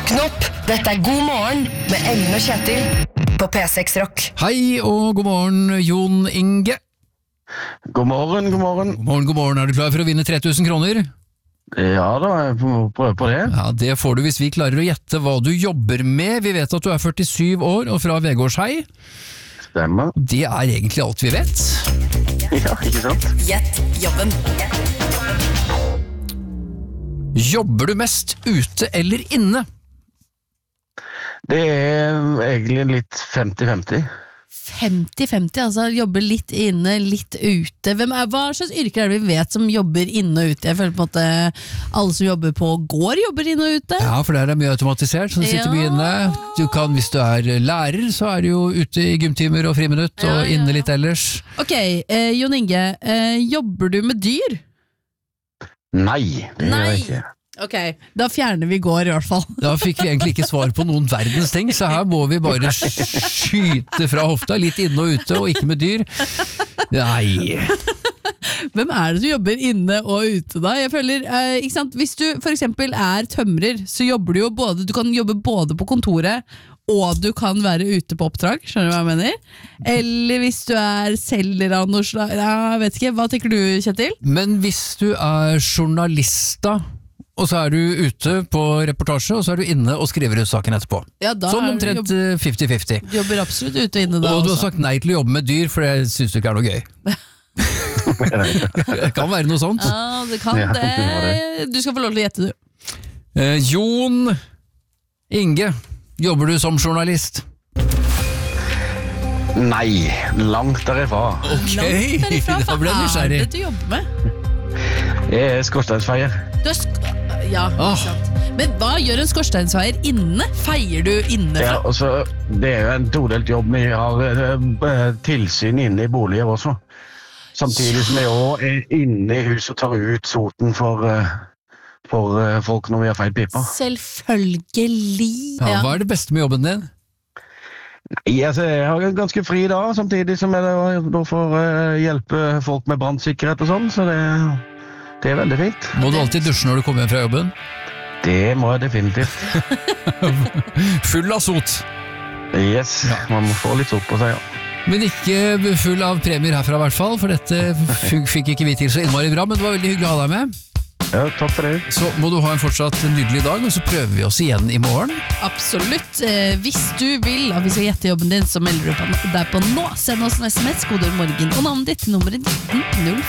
Våkn opp, dette God morgen med Ellen og Kjetil på P6 Rock. Hei og god morgen, Jon Inge. God morgen. God morgen, er du klar for å vinne 3000 kroner? Ja da, jeg prøver på det. Ja, det får du hvis vi klarer å gjette hva du jobber med. Vi vet at du er 47 år og fra Vegårshei. Stemmer. Det er egentlig alt vi vet. Ja, ikke sant? Gjett jobben. Jobber du mest ute eller inne? Det er egentlig litt 50-50. 50-50, altså jobber litt inne, litt ute. Hva slags yrker er det vi vet som jobber inne og ute? Jeg føler på en måte alle som jobber på gård jobber inne og ute. Ja, for der er mye automatisert, så du sitter mye inne. Du kan, hvis du er lærer, så er du jo ute i gymtimer og friminutt, og inne litt ellers. Ok, Jon Inge, jobber du med dyr? Nei, det gjør jeg ikke. Ok, da fjerner vi går i hvert fall. Da fikk vi egentlig ikke svar på noen verdens ting, så her må vi bare skyte fra hofta, litt inne og ute, og ikke med dyr. Nei. Hvem er det som jobber inne og ute da? Jeg føler, ikke sant? Hvis du for eksempel er tømrer, så jobber du jo du kan jobbe både på kontoret, og du kan være ute på oppdrag, skjønner du hva jeg mener? Eller hvis du er selger av noe slag, jeg vet ikke, hva tenker du, Kjetil? Men hvis du er journalist da, og så er du ute på reportasje, og så er du inne og skriver ut saken etterpå. Ja, da sånn omtrent 50-50. Du jobber absolutt ute og inne da og du har også. sagt nei til å jobbe med dyr, for det synes du ikke er noe gøy. Det kan være noe sånt. Ja, det kan det. Du skal få lov til å gjette, du. Jon Inge, jobber du som journalist? Nei, langt derifra. Ok, Langt derifra, da ble jeg hva er nysgjerrig. det du jobber med? Jeg er skorsteinsfeier. Du ja, ikke sant. Men hva gjør en skorsteinsfeier inne? Feier du inne? Ja, og så, det er jo en todelt jobb. Vi har tilsyn inne i boliger også. Samtidig som vi også er inne i huset og tar ut soten for folk når vi har feil pipa. Selvfølgelig. Ja, hva er det beste med jobben din? Nei, altså, jeg har en ganske fri dag, samtidig som jeg da får hjelpe folk med brannsikkerhet og sånn, så det er veldig fint. Må du alltid dusje når du kommer hjem fra jobben? Det må jeg definitivt. Full av sot. Yes, man må få litt sot på seg, ja. Men ikke full av premier herfra i hvert fall, for dette fikk ikke vi til så innmari bra, men det var veldig hyggelig å ha deg med. Ja, takk for det. Så må du ha en fortsatt nydelig dag, og så prøver vi oss igjen i morgen. Absolutt. Hvis du vil at vi skal gjette jobben din, så melder du deg på nå. Send oss en SMS, kodeord morgen og navnet ditt, nummeret 1905.